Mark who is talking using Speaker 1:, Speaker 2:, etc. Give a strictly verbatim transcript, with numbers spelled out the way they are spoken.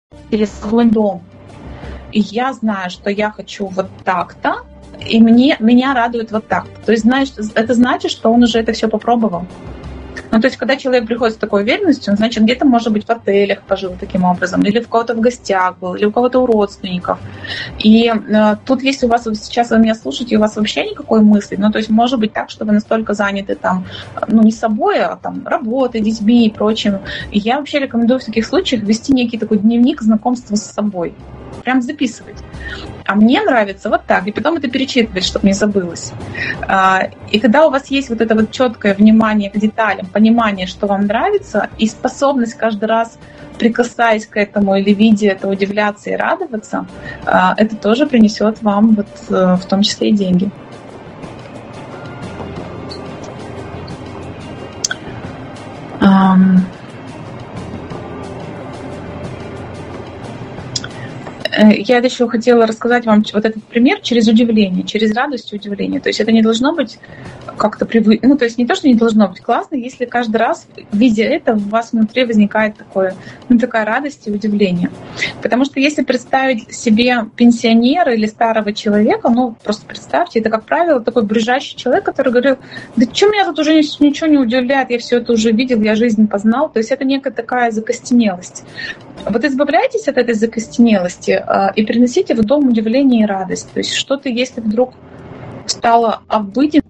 Speaker 1: через свой дом. И я знаю, что я хочу вот так-то, и мне, меня радует вот так. То есть, знаешь, это значит, что он уже это все попробовал. Ну, то есть, когда человек приходит с такой уверенностью, он, значит, где-то, может быть, в отелях пожил таким образом, или у кого-то в гостях был, или у кого-то у родственников. И э, тут, если у вас вот сейчас вы меня слушаете, у вас вообще никакой мысли, ну, то есть, может быть так, что вы настолько заняты там, ну, не собой, а там работой, детьми и прочим. И я вообще рекомендую в таких случаях вести некий такой дневник знакомства с собой. Прям записывать. А мне нравится вот так, и потом это перечитывать, чтобы не забылось. И когда у вас есть вот это вот четкое внимание к деталям, понимание, что вам нравится, и способность каждый раз, прикасаясь к этому или видя это, удивляться и радоваться, это тоже принесет вам вот в том числе и деньги. Я еще хотела рассказать вам вот этот пример через удивление, через радость и удивление. То есть это не должно быть как-то привычно, ну то есть не то, что не должно быть классно, если каждый раз, видя это, у вас внутри возникает такое, ну, такая радость и удивление. Потому что если представить себе пенсионера или старого человека, ну просто представьте, это, как правило, такой брюзжащий человек, который говорил: да что меня тут уже ничего не удивляет, я все это уже видел, я жизнь познал. То есть это некая такая закостенелость. Вот избавляйтесь от этой закостенелости и приносите в дом удивление и радость. То есть что-то, если вдруг стало обыденным,